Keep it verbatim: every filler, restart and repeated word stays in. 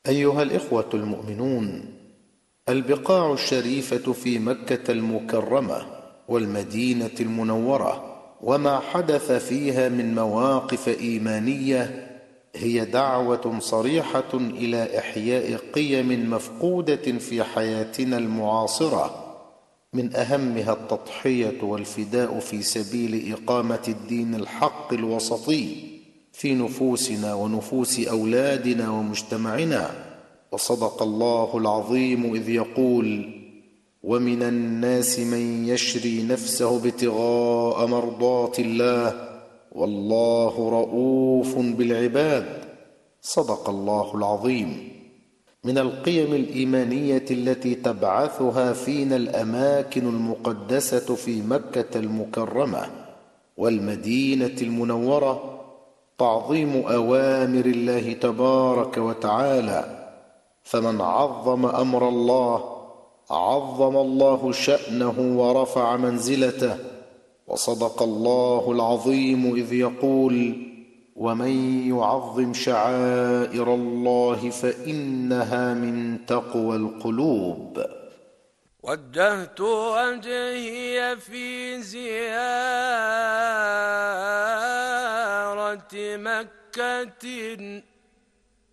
أيها الإخوة المؤمنون، البقاع الشريفة في مكة المكرمة والمدينة المنورة وما حدث فيها من مواقف إيمانية هي دعوة صريحة إلى إحياء قيم مفقودة في حياتنا المعاصرة، من أهمها التضحية والفداء في سبيل إقامة الدين الحق الوسطي في نفوسنا ونفوس أولادنا ومجتمعنا. وصدق الله العظيم إذ يقول: ومن الناس من يشري نفسه ابتغاء مرضات الله والله رؤوف بالعباد. صدق الله العظيم. من القيم الإيمانية التي تبعثها فينا الأماكن المقدسة في مكة المكرمة والمدينة المنورة تعظيم أوامر الله تبارك وتعالى، فمن عظم أمر الله عظم الله شأنه ورفع منزلته. وصدق الله العظيم إذ يقول: ومن يعظم شعائر الله فإنها من تقوى القلوب. وجهت وجهي في زيارة مكة